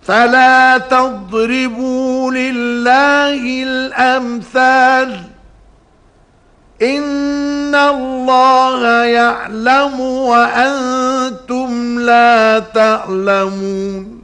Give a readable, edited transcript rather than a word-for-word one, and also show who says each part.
Speaker 1: فلا تضربوا لله الأمثال إن الله يعلم وأنتم لا تعلمون